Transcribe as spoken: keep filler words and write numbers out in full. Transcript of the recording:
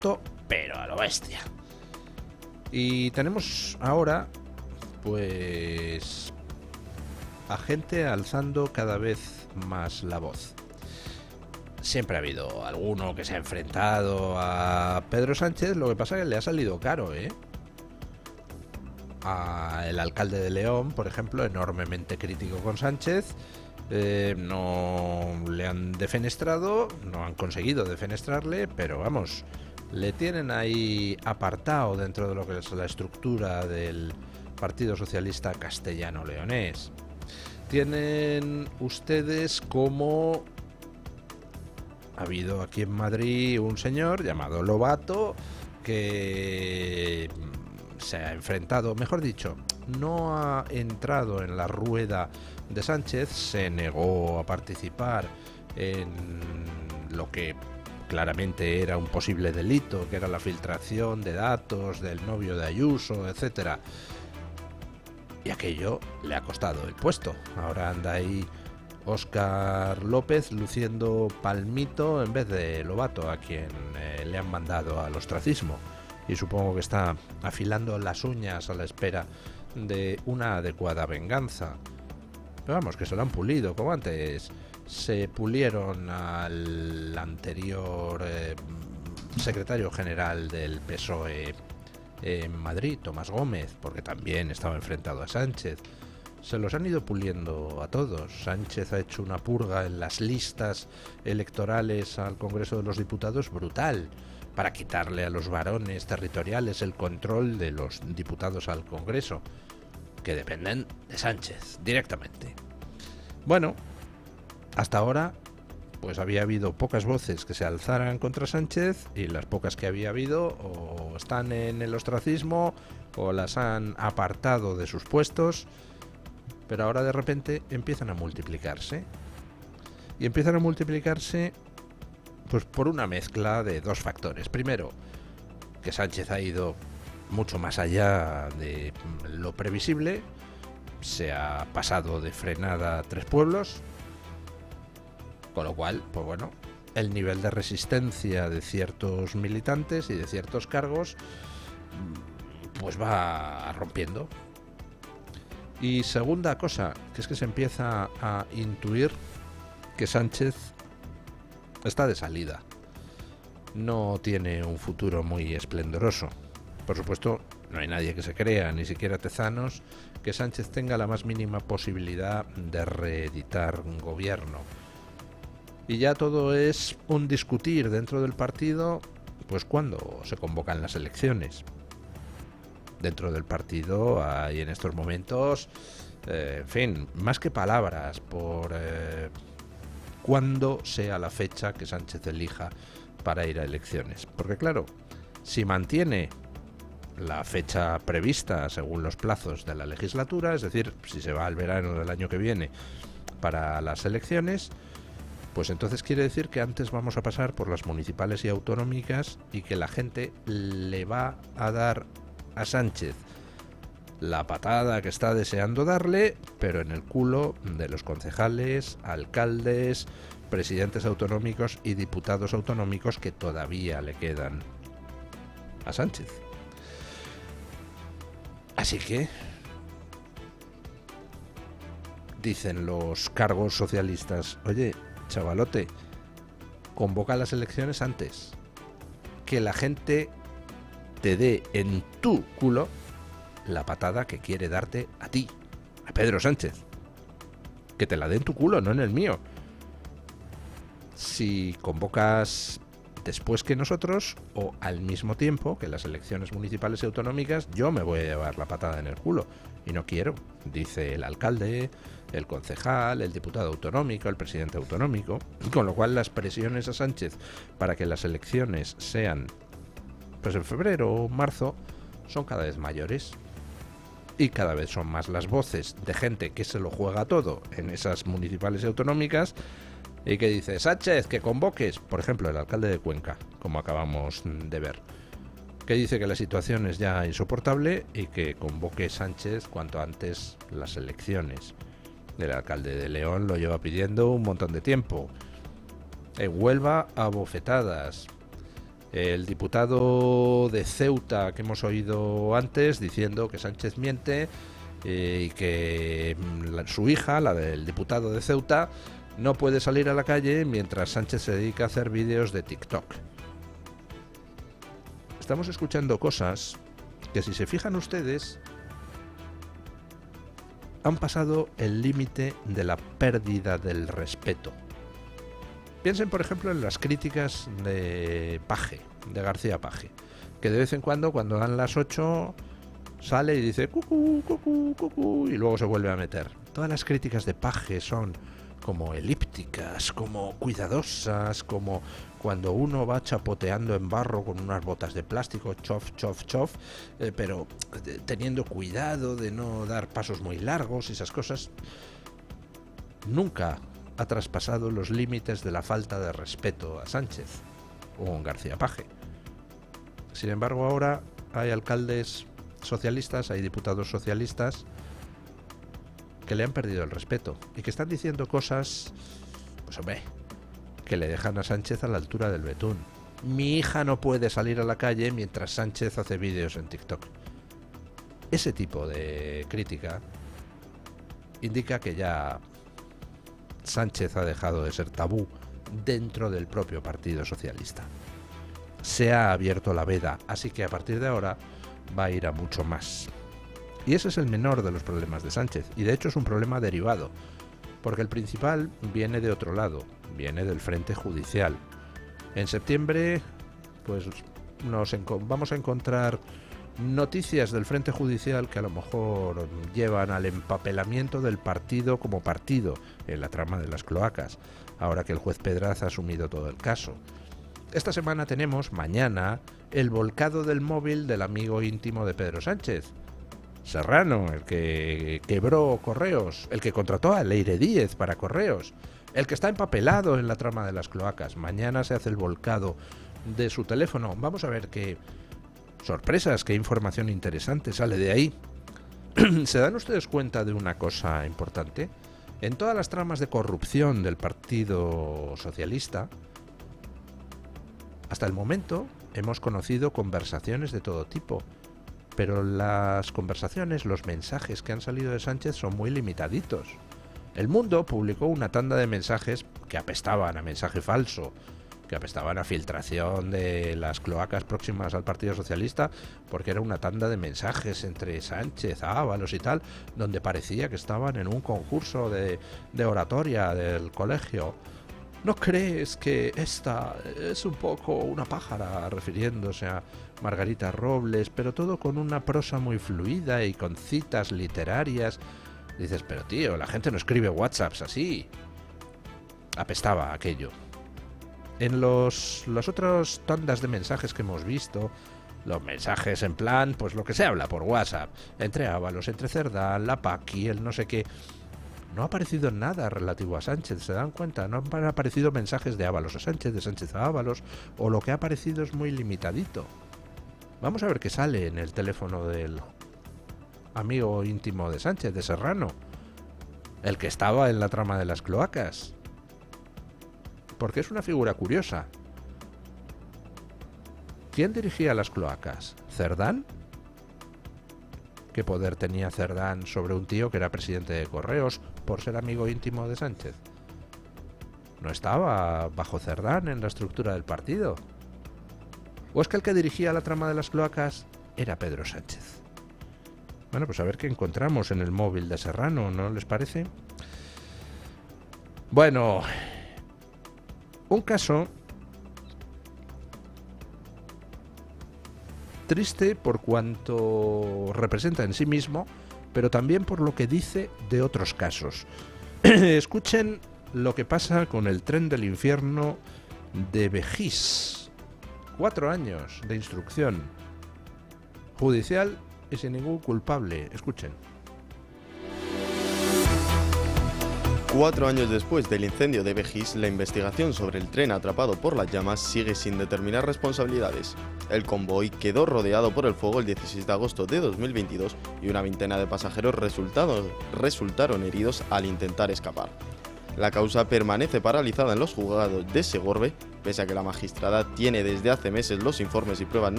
corrupto, pero a lo bestia. Y tenemos ahora, pues, a gente alzando cada vez más la voz. Siempre ha habido alguno que se ha enfrentado a Pedro Sánchez, lo que pasa es que le ha salido caro, ¿eh? A el alcalde de León, por ejemplo, enormemente crítico con Sánchez, eh, no le han defenestrado, no han conseguido defenestrarle, pero vamos, le tienen ahí apartado dentro de lo que es la estructura del Partido Socialista Castellano-Leonés. Tienen ustedes como... Ha habido aquí en Madrid un señor llamado Lobato que se ha enfrentado, mejor dicho, no ha entrado en la rueda de Sánchez, se negó a participar en lo que claramente era un posible delito, que era la filtración de datos del novio de Ayuso, etcétera. Y aquello le ha costado el puesto. Ahora anda ahí Óscar López luciendo palmito en vez de Lobato, a quien eh, le han mandado al ostracismo. Y supongo que está afilando las uñas a la espera de una adecuada venganza. Pero vamos, que se lo han pulido, como antes se pulieron al anterior eh, secretario general del P S O E en Madrid, Tomás Gómez, porque también estaba enfrentado a Sánchez. Se los han ido puliendo a todos. Sánchez ha hecho una purga en las listas electorales al Congreso de los Diputados brutal, para quitarle a los varones territoriales el control de los diputados al Congreso, que dependen de Sánchez directamente. Bueno, hasta ahora pues había habido pocas voces que se alzaran contra Sánchez, y las pocas que había habido o están en el ostracismo o las han apartado de sus puestos, pero ahora de repente empiezan a multiplicarse. Y empiezan a multiplicarse pues por una mezcla de dos factores. Primero, que Sánchez ha ido mucho más allá de lo previsible, se ha pasado de frenada a tres pueblos, con lo cual, pues bueno, el nivel de resistencia de ciertos militantes y de ciertos cargos pues va rompiendo. Y segunda cosa, que es que se empieza a intuir que Sánchez está de salida. No tiene un futuro muy esplendoroso. Por supuesto, no hay nadie que se crea, ni siquiera Tezanos, que Sánchez tenga la más mínima posibilidad de reeditar un gobierno. Y ya todo es un discutir dentro del partido, pues cuando se convocan las elecciones. Dentro del partido hay en estos momentos, eh, en fin, más que palabras por eh, cuándo sea la fecha que Sánchez elija para ir a elecciones. Porque claro, si mantiene la fecha prevista según los plazos de la legislatura, es decir, si se va al verano del año que viene para las elecciones, pues entonces quiere decir que antes vamos a pasar por las municipales y autonómicas, y que la gente le va a dar a Sánchez la patada que está deseando darle, pero en el culo de los concejales, alcaldes, presidentes autonómicos y diputados autonómicos que todavía le quedan a Sánchez. Así que dicen los cargos socialistas: oye, chavalote, convoca las elecciones antes, que la gente te dé en tu culo la patada que quiere darte a ti, a Pedro Sánchez. Que te la dé en tu culo, no en el mío. Si convocas después que nosotros, o al mismo tiempo que las elecciones municipales y autonómicas, yo me voy a llevar la patada en el culo. Y no quiero, dice el alcalde, el concejal, el diputado autonómico, el presidente autonómico. Con lo cual las presiones a Sánchez para que las elecciones sean pues en febrero o marzo son cada vez mayores, y cada vez son más las voces de gente que se lo juega todo en esas municipales y autonómicas y que dice: Sánchez, que convoques, por ejemplo, el alcalde de Cuenca, como acabamos de ver, que dice que la situación es ya insoportable y que convoque Sánchez cuanto antes las elecciones. El alcalde de León lo lleva pidiendo un montón de tiempo. En Huelva, a bofetadas. El diputado de Ceuta que hemos oído antes diciendo que Sánchez miente eh, y que la, su hija, la del diputado de Ceuta, no puede salir a la calle mientras Sánchez se dedica a hacer vídeos de TikTok. Estamos escuchando cosas que, si se fijan ustedes, han pasado el límite de la pérdida del respeto. Piensen, por ejemplo, en las críticas de Paje, de García Paje, que de vez en cuando, cuando dan las ocho, sale y dice cucú, cucú, cucú, y luego se vuelve a meter. Todas las críticas de Paje son como elípticas, como cuidadosas, como cuando uno va chapoteando en barro con unas botas de plástico, chof, chof, chof, eh, pero teniendo cuidado de no dar pasos muy largos y esas cosas. Nunca ha traspasado los límites de la falta de respeto a Sánchez o a García Paje. Sin embargo, ahora hay alcaldes socialistas, hay diputados socialistas que le han perdido el respeto y que están diciendo cosas, pues hombre, que le dejan a Sánchez a la altura del betún. Mi hija no puede salir a la calle mientras Sánchez hace vídeos en TikTok. Ese tipo de crítica indica que ya Sánchez ha dejado de ser tabú dentro del propio Partido Socialista. Se ha abierto la veda, así que a partir de ahora va a ir a mucho más. Y ese es el menor de los problemas de Sánchez, y de hecho es un problema derivado, porque el principal viene de otro lado, viene del frente judicial. En septiembre, pues nos vamos a encontrar noticias del frente judicial que a lo mejor llevan al empapelamiento del partido como partido en la trama de las cloacas, ahora que el juez Pedraz ha asumido todo el caso. Esta semana tenemos, mañana, el volcado del móvil del amigo íntimo de Pedro Sánchez, Serrano, el que quebró Correos, el que contrató a Leire Díez para Correos, el que está empapelado en la trama de las cloacas. Mañana se hace el volcado de su teléfono. Vamos a ver qué sorpresas, qué información interesante sale de ahí. ¿Se dan ustedes cuenta de una cosa importante? En todas las tramas de corrupción del Partido Socialista, hasta el momento hemos conocido conversaciones de todo tipo, pero las conversaciones, los mensajes que han salido de Sánchez son muy limitaditos. El Mundo publicó una tanda de mensajes que apestaban a mensaje falso, que apestaban a filtración de las cloacas próximas al Partido Socialista, porque era una tanda de mensajes entre Sánchez, Ábalos y tal, donde parecía que estaban en un concurso de, de oratoria del colegio. ¿No crees que esta es un poco una pájara?, refiriéndose a Margarita Robles, pero todo con una prosa muy fluida y con citas literarias? Dices, pero tío, la gente no escribe WhatsApps así. Apestaba aquello. En los, los otros tandas de mensajes que hemos visto, los mensajes en plan, pues lo que se habla por WhatsApp, entre Ábalos, entre Cerdán, la Paqui, el no sé qué, no ha aparecido nada relativo a Sánchez. ¿Se dan cuenta? No han aparecido mensajes de Ábalos a Sánchez, de Sánchez a Ábalos, o lo que ha aparecido es muy limitadito. Vamos a ver qué sale en el teléfono del amigo íntimo de Sánchez, de Serrano, el que estaba en la trama de las cloacas, porque es una figura curiosa. ¿Quién dirigía las cloacas? ¿Cerdán? ¿Qué poder tenía Cerdán sobre un tío que era presidente de Correos por ser amigo íntimo de Sánchez? ¿No estaba bajo Cerdán en la estructura del partido? ¿O es que el que dirigía la trama de las cloacas era Pedro Sánchez? Bueno, pues a ver qué encontramos en el móvil de Serrano, ¿no les parece? Bueno, un caso triste por cuanto representa en sí mismo, pero también por lo que dice de otros casos. Escuchen lo que pasa con el tren del infierno de Begís. Cuatro años de instrucción judicial y sin ningún culpable. Escuchen. Cuatro años después del incendio de Begís, la investigación sobre el tren atrapado por las llamas sigue sin determinar responsabilidades. El convoy quedó rodeado por el fuego el dieciséis de agosto de dos mil veintidós y una veintena de pasajeros resultaron heridos al intentar escapar. La causa permanece paralizada en los juzgados de Segorbe, pese a que la magistrada tiene desde hace meses los informes y pruebas